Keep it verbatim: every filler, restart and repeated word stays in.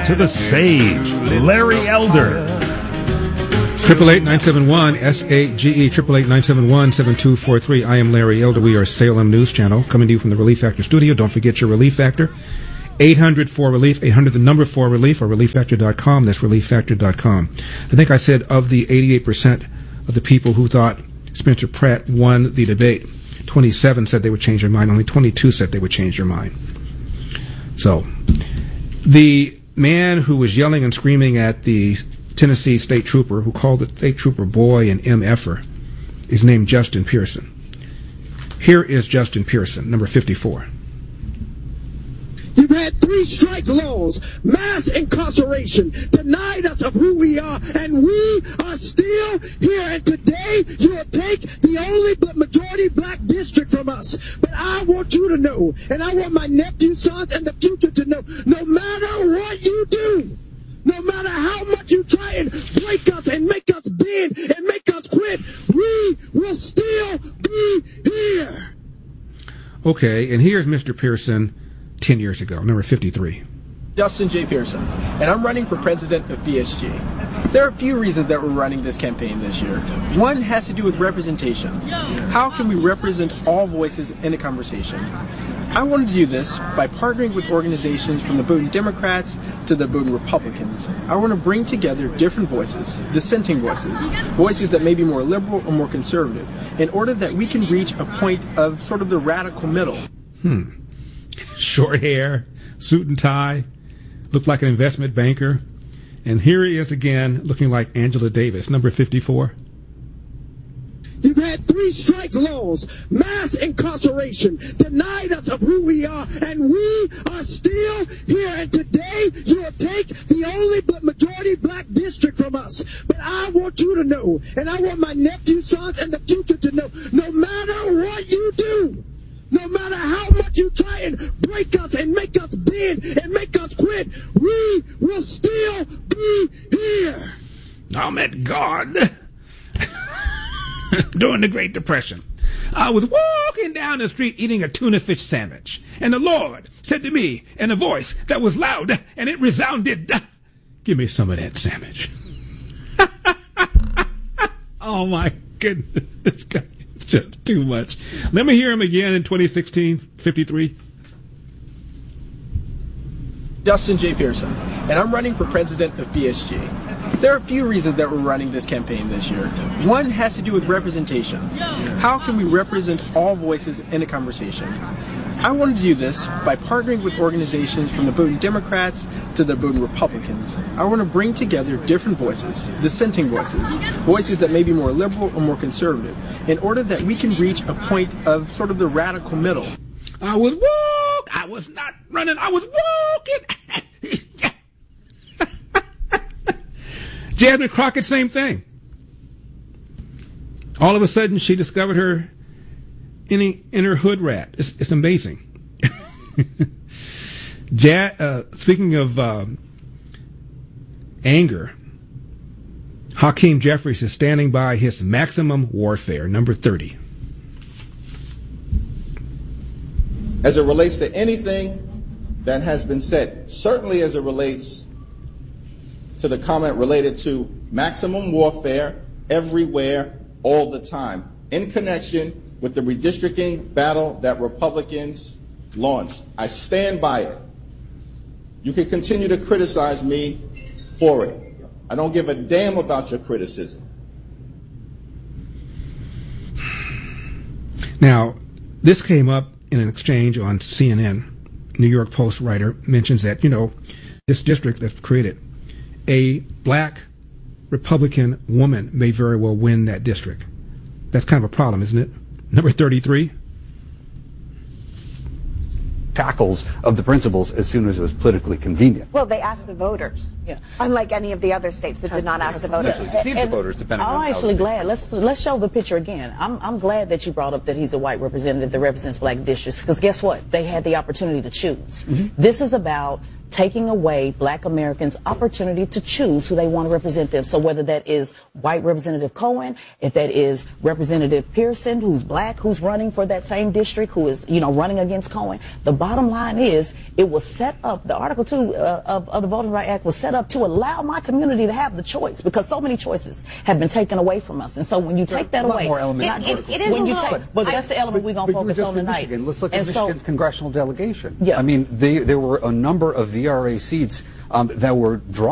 to the sage, Larry Elder. Triple eight nine seven one S A G E triple eight nine seven one seven two four three. I am Larry Elder. We are Salem News Channel coming to you from the Relief Factor studio. Don't forget your Relief Factor. eight hundred four relief, eight hundred the number four relief, or relief factor dot com. That's relief factor dot com. I think I said of the eighty-eight percent of the people who thought Spencer Pratt won the debate, twenty-seven said they would change their mind. Only twenty-two said they would change their mind. So, the man who was yelling and screaming at the Tennessee state trooper, who called the state trooper boy and M F-er, is named Justin Pearson. Here is Justin Pearson, number fifty-four. You've had three strikes laws, mass incarceration, denied us of who we are, and we are still here. And today you will take the only majority black district from us. But I want you to know, and I want my nephew, sons, and the future to know, no matter what you do, no matter how much you try and break us and make us bend and make us quit, we will still be here. Okay, and here's Mister Pearson ten years ago, number fifty-three. Justin J. Pearson, and I'm running for president of B S G. There are a few reasons that we're running this campaign this year. One has to do with representation. How can we represent all voices in a conversation? I wanted to do this by partnering with organizations from the Bowdoin Democrats to the Bowdoin Republicans. I want to bring together different voices, dissenting voices, voices that may be more liberal or more conservative, in order that we can reach a point of sort of the radical middle. Hmm. Short hair, suit and tie, looked like an investment banker. And here he is again, looking like Angela Davis, number fifty-four. You've had three strikes laws, mass incarceration, denied us of who we are, and we are still here. And today you will take the only majority black district from us. But I want you to know, and I want my nephew, sons, and the future to know, no matter what you do, no matter how much you try and break us and make us bend and make us quit, we will still be here. I met God during the Great Depression. I was walking down the street eating a tuna fish sandwich, and the Lord said to me in a voice that was loud, and it resounded, "Give me some of that sandwich." Oh my goodness, it's just too much. Let me hear him again in twenty sixteen, fifty-three. Justin J. Pearson, and I'm running for president of B S G. There are a few reasons that we're running this campaign this year. One has to do with representation. How can we represent all voices in a conversation? I wanted to do this by partnering with organizations from the Bowdoin Democrats to the Bowdoin Republicans. I want to bring together different voices, dissenting voices, voices that may be more liberal or more conservative, in order that we can reach a point of sort of the radical middle. I was walk. I was not running. I was walking. Jasmine Crockett, same thing. All of a sudden, she discovered her inner, inner hood rat. It's, it's amazing. ja, uh, speaking of uh, anger, Hakeem Jeffries is standing by his maximum warfare, number thirty. As it relates to anything that has been said, certainly as it relates to the comment related to maximum warfare everywhere, all the time, in connection with the redistricting battle that Republicans launched. I stand by it. You can continue to criticize me for it. I don't give a damn about your criticism. Now, this came up in an exchange on C N N. New York Post writer mentions that, you know, this district that's created, a black Republican woman may very well win that district. That's kind of a problem, isn't it? Number thirty-three. Tackles of the principles as soon as it was politically convenient. Well, they asked the voters. Yeah. Unlike any of the other states that did not ask the voters. Yeah, see the voters depending I'm on actually glad. Let's let's show the picture again. I'm I'm glad that you brought up that he's a white representative that represents black districts, because guess what? They had the opportunity to choose. Mm-hmm. This is about taking away black Americans' opportunity to choose who they want to represent them. So whether that is white Representative Cohen, if that is Representative Pearson, who's black, who's running for that same district, who is, you know, running against Cohen, the bottom line is it was set up, the Article two uh, of, of the Voting Rights Act was set up to allow my community to have the choice, because so many choices have been taken away from us. And so when you take that away, It, it, it is when a you little, take, but that's the element we're going to focus on tonight. Michigan. Let's look at And Michigan's so, congressional delegation. Yeah. I mean, they, there were a number of V R A seats um, that were drawn